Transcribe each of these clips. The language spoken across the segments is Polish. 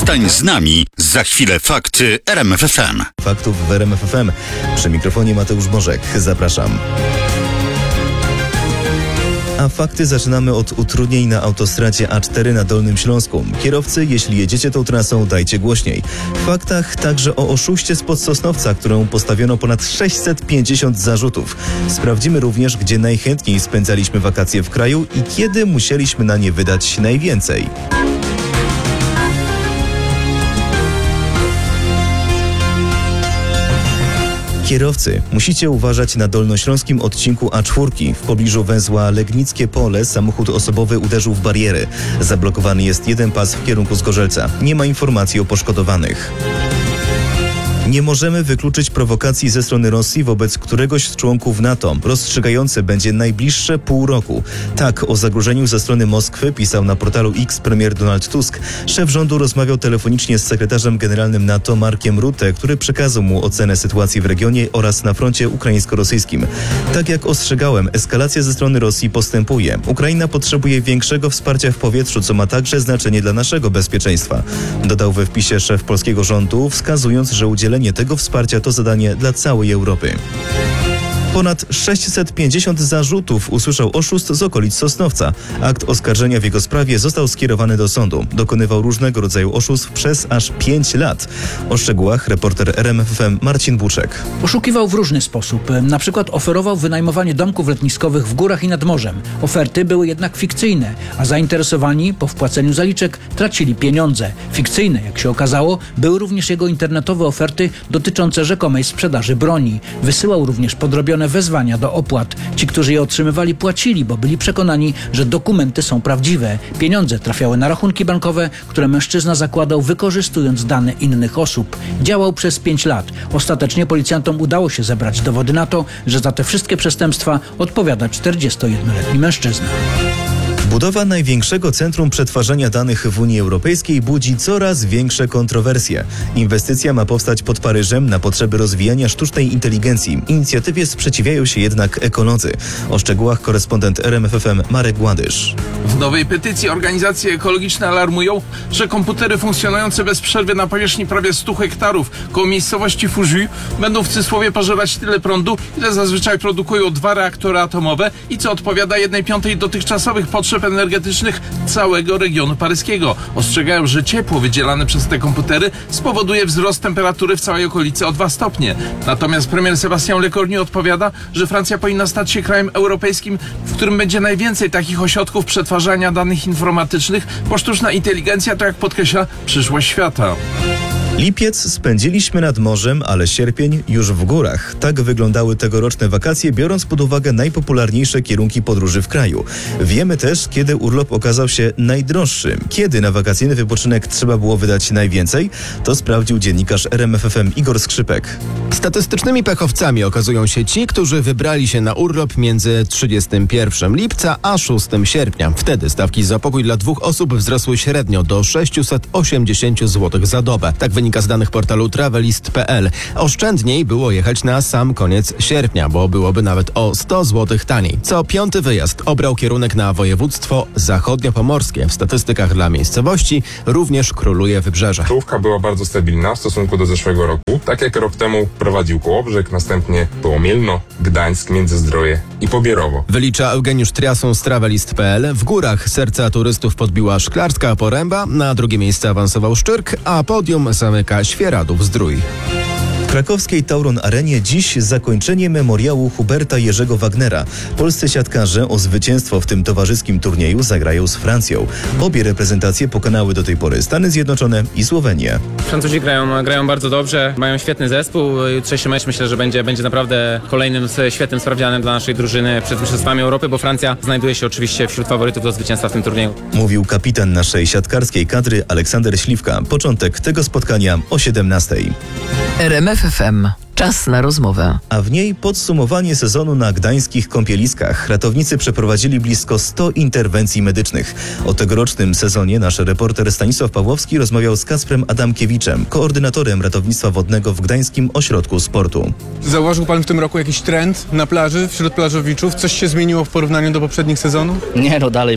Zostań z nami. Za chwilę fakty RMF FM. Faktów w RMF FM. Przy mikrofonie Mateusz Bożek. Zapraszam. A fakty zaczynamy od utrudnień na autostradzie A4 na Dolnym Śląsku. Kierowcy, jeśli jedziecie tą trasą, dajcie głośniej. W faktach także o oszuście spod Sosnowca, któremu postawiono ponad 650 zarzutów. Sprawdzimy również, gdzie najchętniej spędzaliśmy wakacje w kraju i kiedy musieliśmy na nie wydać najwięcej. Kierowcy, musicie uważać na dolnośląskim odcinku A4. W pobliżu węzła Legnickie Pole samochód osobowy uderzył w bariery. Zablokowany jest jeden pas w kierunku Zgorzelca. Nie ma informacji o poszkodowanych. Nie możemy wykluczyć prowokacji ze strony Rosji wobec któregoś z członków NATO. Rozstrzygające będzie najbliższe pół roku. Tak o zagrożeniu ze strony Moskwy pisał na portalu X premier Donald Tusk. Szef rządu rozmawiał telefonicznie z sekretarzem generalnym NATO Markiem Rutte, który przekazał mu ocenę sytuacji w regionie oraz na froncie ukraińsko-rosyjskim. Tak jak ostrzegałem, eskalacja ze strony Rosji postępuje. Ukraina potrzebuje większego wsparcia w powietrzu, co ma także znaczenie dla naszego bezpieczeństwa. Dodał we wpisie szef polskiego rządu, wskazując, że udzielenie tego wsparcia to zadanie dla całej Europy. Ponad 650 zarzutów usłyszał oszust z okolic Sosnowca. Akt oskarżenia w jego sprawie został skierowany do sądu. Dokonywał różnego rodzaju oszustw przez aż 5 lat. O szczegółach reporter RMF FM Marcin Buczek. Oszukiwał w różny sposób. Na przykład oferował wynajmowanie domków letniskowych w górach i nad morzem. Oferty były jednak fikcyjne, a zainteresowani po wpłaceniu zaliczek tracili pieniądze. Fikcyjne, jak się okazało, były również jego internetowe oferty dotyczące rzekomej sprzedaży broni. Wysyłał również podrobione wezwania do opłat. Ci, którzy je otrzymywali, płacili, bo byli przekonani, że dokumenty są prawdziwe. Pieniądze trafiały na rachunki bankowe, które mężczyzna zakładał, wykorzystując dane innych osób. Działał przez 5 lat. Ostatecznie policjantom udało się zebrać dowody na to, że za te wszystkie przestępstwa odpowiada 41-letni mężczyzna. Budowa największego centrum przetwarzania danych w Unii Europejskiej budzi coraz większe kontrowersje. Inwestycja ma powstać pod Paryżem na potrzeby rozwijania sztucznej inteligencji. Inicjatywie sprzeciwiają się jednak ekolodzy. O szczegółach korespondent RMF FM Marek Gładysz. W nowej petycji organizacje ekologiczne alarmują, że komputery funkcjonujące bez przerwy na powierzchni prawie 100 hektarów koło miejscowości Fougy będą w cudzysłowie pożerać tyle prądu, ile zazwyczaj produkują 2 reaktory atomowe i co odpowiada 1/5 dotychczasowych potrzeb energetycznych całego regionu paryskiego. Ostrzegają, że ciepło wydzielane przez te komputery spowoduje wzrost temperatury w całej okolicy o 2 stopnie. Natomiast premier Sébastien Lecornu odpowiada, że Francja powinna stać się krajem europejskim, w którym będzie najwięcej takich ośrodków przetwarzania danych informatycznych, bo sztuczna inteligencja to, jak podkreśla, przyszłość świata. Lipiec spędziliśmy nad morzem, ale sierpień już w górach. Tak wyglądały tegoroczne wakacje, biorąc pod uwagę najpopularniejsze kierunki podróży w kraju. Wiemy też, kiedy urlop okazał się najdroższy. Kiedy na wakacyjny wypoczynek trzeba było wydać najwięcej? To sprawdził dziennikarz RMF FM Igor Skrzypek. Statystycznymi pechowcami okazują się ci, którzy wybrali się na urlop między 31 lipca a 6 sierpnia. Wtedy stawki za pokój dla 2 osób wzrosły średnio do 680 zł za dobę. Tak wynika z danych portalu travelist.pl. Oszczędniej było jechać na sam koniec sierpnia, bo byłoby nawet o 100 zł taniej. Co 5. wyjazd obrał kierunek na województwo zachodniopomorskie. W statystykach dla miejscowości również króluje wybrzeże. Czołówka była bardzo stabilna w stosunku do zeszłego roku. Tak jak rok temu prowadził Kołobrzeg, następnie było Mielno, Gdańsk, Międzyzdroje i Pobierowo. Wylicza Eugeniusz Triason z travelist.pl. W górach serca turystów podbiła Szklarska Poręba, na drugie miejsce awansował Szczyrk, a podium zamyka Świeradów-Zdrój. W krakowskiej Tauron Arenie dziś zakończenie memoriału Huberta Jerzego Wagnera. Polscy siatkarze o zwycięstwo w tym towarzyskim turnieju zagrają z Francją. Obie reprezentacje pokonały do tej pory Stany Zjednoczone i Słowenię. Francuzi grają bardzo dobrze, mają świetny zespół. Jutrzejszy mecz myślę, że będzie naprawdę kolejnym świetnym sprawdzianem dla naszej drużyny przed mistrzostwami Europy, bo Francja znajduje się oczywiście wśród faworytów do zwycięstwa w tym turnieju. Mówił kapitan naszej siatkarskiej kadry Aleksander Śliwka. Początek tego spotkania o 17:00. RMF FM. Czas na rozmowę. A w niej podsumowanie sezonu na gdańskich kąpieliskach. Ratownicy przeprowadzili blisko 100 interwencji medycznych. O tegorocznym sezonie nasz reporter Stanisław Pawłowski rozmawiał z Kacprem Adamkiewiczem, koordynatorem ratownictwa wodnego w Gdańskim Ośrodku Sportu. Zauważył pan w tym roku jakiś trend na plaży, wśród plażowiczów? Coś się zmieniło w porównaniu do poprzednich sezonów? Nie, no dalej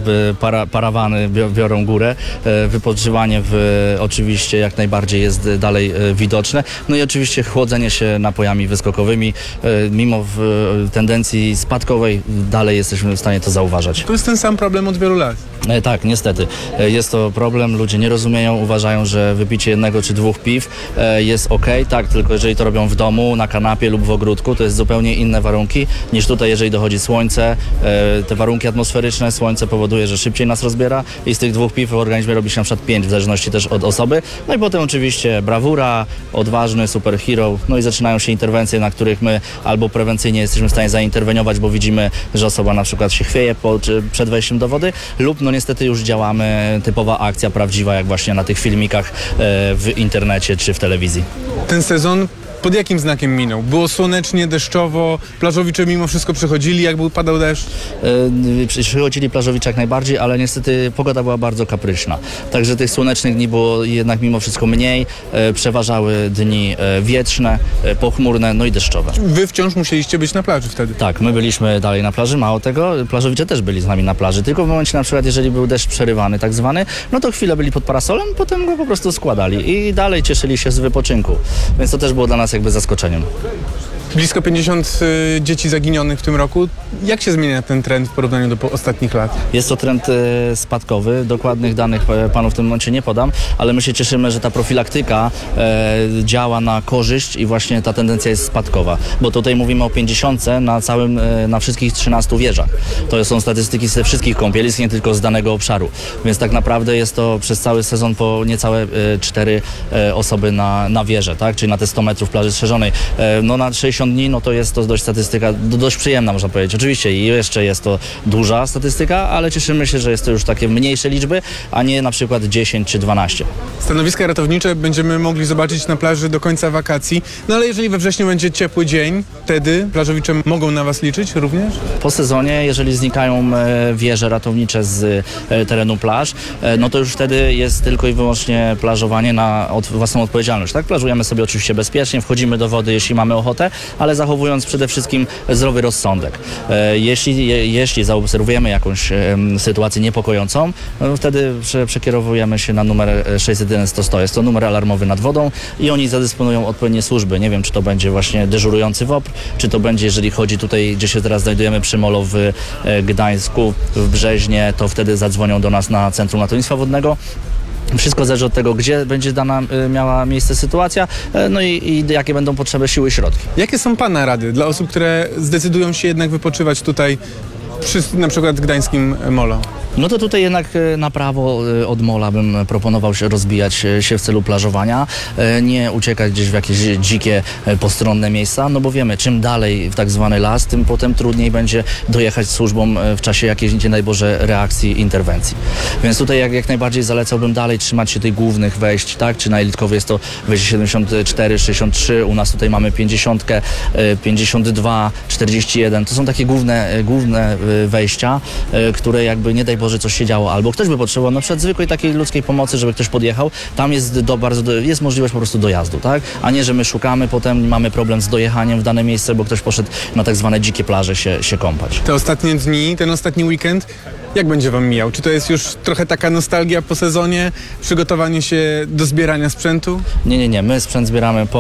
parawany biorą górę. Wypoczywanie oczywiście jak najbardziej jest dalej widoczne. No i oczywiście chłodzenie się napojami wyskokowymi. Mimo tendencji spadkowej dalej jesteśmy w stanie to zauważać. To jest ten sam problem od wielu lat. Tak, niestety. Jest to problem, ludzie nie rozumieją, uważają, że wypicie 1 czy 2 piw jest okej, tak, tylko jeżeli to robią w domu, na kanapie lub w ogródku, to jest zupełnie inne warunki niż tutaj, jeżeli dochodzi słońce. Te warunki atmosferyczne, słońce powoduje, że szybciej nas rozbiera i z tych 2 piw w organizmie robi się na przykład 5, w zależności też od osoby. No i potem oczywiście brawura, odważny, superhero, no i zaczynają się interwencje, na których my albo prewencyjnie jesteśmy w stanie zainterweniować, bo widzimy, że osoba na przykład się chwieje przed wejściem do wody, lub no niestety już działamy, typowa akcja prawdziwa, jak właśnie na tych filmikach w internecie czy w telewizji. Ten sezon pod jakim znakiem minął? Było słonecznie, deszczowo, plażowicze mimo wszystko przychodzili, jak padał deszcz? Przychodzili plażowicze jak najbardziej, ale niestety pogoda była bardzo kapryśna. Także tych słonecznych dni było jednak mimo wszystko mniej. Przeważały dni wietrzne, pochmurne, no i deszczowe. Wy wciąż musieliście być na plaży wtedy? Tak, my byliśmy dalej na plaży, mało tego, plażowicze też byli z nami na plaży, tylko w momencie na przykład, jeżeli był deszcz przerywany tak zwany, no to chwilę byli pod parasolem, potem go po prostu składali i dalej cieszyli się z wypoczynku. Więc to też było dla nas jakby zaskoczeniem. Blisko 50 dzieci zaginionych w tym roku. Jak się zmienia ten trend w porównaniu do ostatnich lat? Jest to trend spadkowy. Dokładnych danych panu w tym momencie nie podam, ale my się cieszymy, że ta profilaktyka działa na korzyść i właśnie ta tendencja jest spadkowa. Bo tutaj mówimy o 50 na wszystkich 13 wieżach. To są statystyki ze wszystkich kąpielisk, nie tylko z danego obszaru. Więc tak naprawdę jest to przez cały sezon po niecałe 4 osoby na wieżę, tak? Czyli na te 100 metrów plaży strzeżonej. No na 60 dni, no to jest to dość statystyka, dość przyjemna można powiedzieć. Oczywiście jeszcze jest to duża statystyka, ale cieszymy się, że jest to już takie mniejsze liczby, a nie na przykład 10 czy 12. Stanowiska ratownicze będziemy mogli zobaczyć na plaży do końca wakacji, no ale jeżeli we wrześniu będzie ciepły dzień, wtedy plażowicze mogą na was liczyć również? Po sezonie, jeżeli znikają wieże ratownicze z terenu plaż, no to już wtedy jest tylko i wyłącznie plażowanie na własną odpowiedzialność. Tak? Plażujemy sobie oczywiście bezpiecznie, wchodzimy do wody, jeśli mamy ochotę, ale zachowując przede wszystkim zdrowy rozsądek. Jeśli zaobserwujemy jakąś sytuację niepokojącą, no wtedy przekierowujemy się na numer 601-100. Jest to numer alarmowy nad wodą i oni zadysponują odpowiednie służby. Nie wiem, czy to będzie właśnie dyżurujący WOPR, czy to będzie, jeżeli chodzi tutaj, gdzie się teraz znajdujemy przy molo w Gdańsku, w Brzeźnie, to wtedy zadzwonią do nas na Centrum Ratownictwa Wodnego. Wszystko zależy od tego, gdzie będzie miała miejsce sytuacja, no i jakie będą potrzeby siły i środki. Jakie są pana rady dla osób, które zdecydują się jednak wypoczywać tutaj przy na przykład gdańskim molo? No to tutaj jednak na prawo od mola bym proponował się rozbijać się w celu plażowania, nie uciekać gdzieś w jakieś dzikie, postronne miejsca, no bo wiemy, czym dalej w tak zwany las, tym potem trudniej będzie dojechać służbom w czasie jakiejś, nie daj Boże, reakcji, interwencji. Więc tutaj jak najbardziej zalecałbym dalej trzymać się tych głównych wejść, tak? Czy na Elitkowie jest to wejście 74, 63, u nas tutaj mamy 50, 52, 41, to są takie główne wejścia, które jakby nie daj Boże coś się działo, albo ktoś by potrzebował na przykład zwykłej takiej ludzkiej pomocy, żeby ktoś podjechał, tam jest możliwość po prostu dojazdu, tak? A nie, że my szukamy, potem mamy problem z dojechaniem w dane miejsce, bo ktoś poszedł na tak zwane dzikie plaże się kąpać. Te ostatnie dni, ten ostatni weekend, jak będzie wam mijał? Czy to jest już trochę taka nostalgia po sezonie, przygotowanie się do zbierania sprzętu? Nie, my sprzęt zbieramy po